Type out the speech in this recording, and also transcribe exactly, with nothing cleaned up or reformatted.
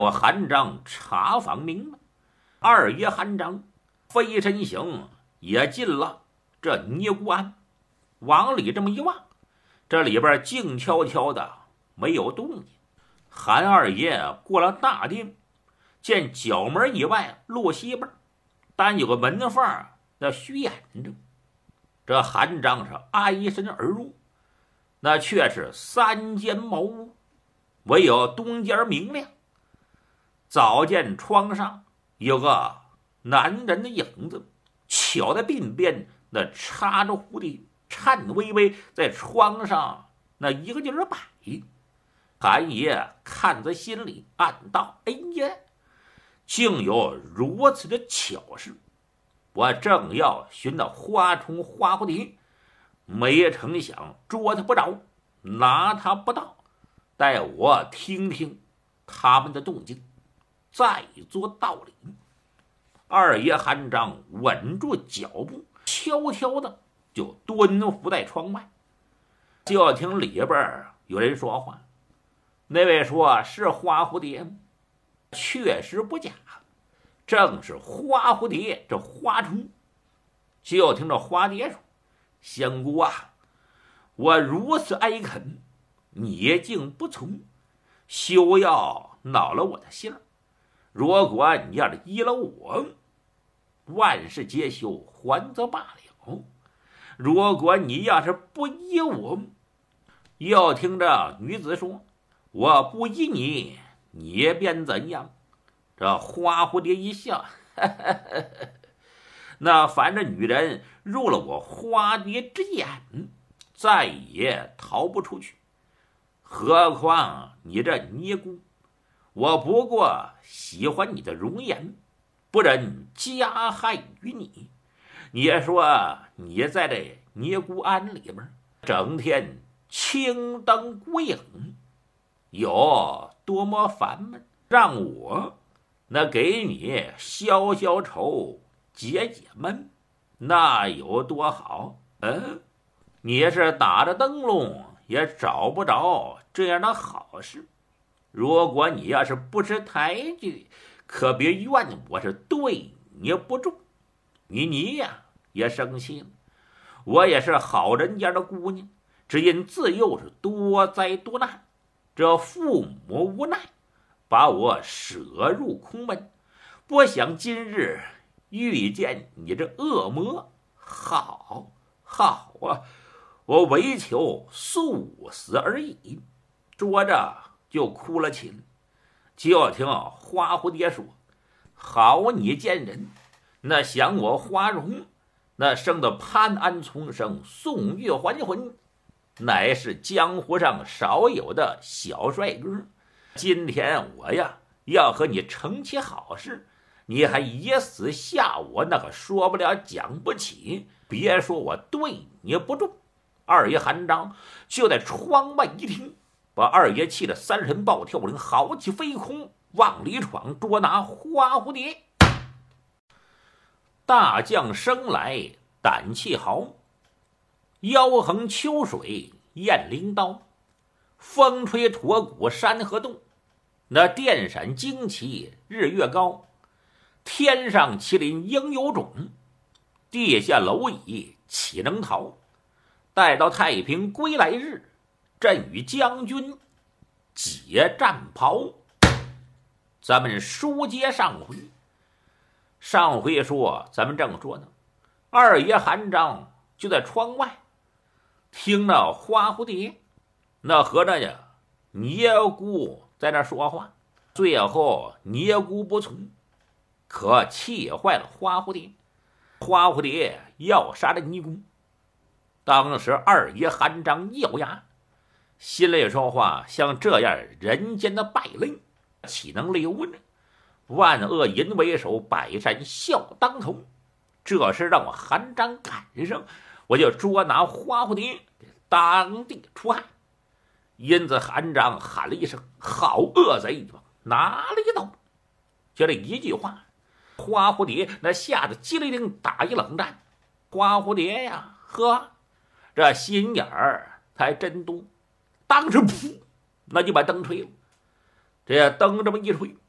我韩章查访明白，二爷韩章飞身行也进了这尼姑庵，往里这么一望，这里边静悄悄的，没有动静。韩二爷过了大殿，见角门以外落西边单有个门缝那虚掩着。这韩章是挨身而入，那却是三间茅屋，唯有东间明亮。早见窗上有个男人的影子，巧在鬓边那插着蝴蝶，颤巍巍在窗上那一个劲儿摆。韩爷看在心里，暗道：哎呀，竟有如此的巧事！我正要寻那花虫花蝴蝶，没成想捉他不着，拿他不到。待我听听他们的动静，再做道理。二爷韩章稳住脚步，悄悄的就蹲伏在窗外。就听里边有人说话，那位说是花蝴蝶吗？确实不假，正是花蝴蝶这花虫。就听这花蝶说：仙姑啊，我如此哀恳，你竟不从，休要恼了我的心儿。如果你要是依了我，万事皆休，还则罢了；如果你要是不依我，又听着女子说：我不依你，你便怎样？这花蝴蝶一笑，呵呵呵呵，那凡这女人入了我花蝶之眼，再也逃不出去。何况你这尼姑，我不过喜欢你的容颜，不忍加害于你。你说你在这尼姑庵里边整天青灯孤影，有多么烦闷，让我那给你消消愁，解解闷，那有多好？嗯，你是打着灯笼也找不着这样的好事。如果你要是不识抬举，可别怨我是对你不重。你你呀也生气了，我也是好人家的姑娘，只因自幼是多灾多难，这父母无奈，把我舍入空门，不想今日遇见你这恶魔。好好啊，我唯求速死而已。说着就哭了起来。就听花蝴蝶说：好你贱人，那想我花荣那生的潘安重生，宋月还魂，乃是江湖上少有的小帅哥。今天我呀要和你成起好事，你还以死吓我，那个说不了讲不起，别说我对你不重。二爷韩章就在窗外一听，把二爷气得三神暴跳，人豪气飞空，往里闯，捉拿花蝴蝶。大将生来胆气豪，腰横秋水雁翎刀，风吹驼骨山河动，那电闪惊旗日月高。天上麒麟应有种，地下蝼蚁岂能逃？待到太平归来日，朕与将军解战袍。咱们书接上回，上回说咱们正说呢，二爷韩章就在窗外听到花蝴蝶那和那呀尼姑在那说话，最后尼姑不从，可气坏了花蝴蝶。花蝴蝶要杀这尼姑，当时二爷韩章咬牙，心里说话：像这样人间的败类，岂能留呢？万恶淫为首，百善孝当头。这事让我韩章赶上，我就捉拿花蝴蝶，当地出害。因此韩章喊了一声：好恶贼，你往哪里走？就这一句话，花蝴蝶那吓得机灵灵打一冷战。花蝴蝶呀，呵，这心眼儿还真多。当时噗，那就把灯吹了。这灯这么一吹，